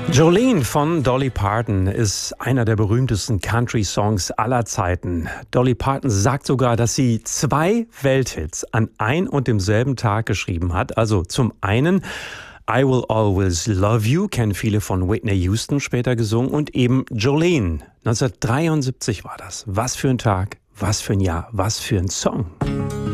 Jolene von Dolly Parton ist einer der berühmtesten Country-Songs aller Zeiten. Dolly Parton sagt sogar, dass sie 2 Welthits an ein und demselben Tag geschrieben hat. Also zum einen I Will Always Love You, kennen viele von Whitney Houston später gesungen, und eben Jolene. 1973 war das. Was für ein Tag, was für ein Jahr, was für ein Song.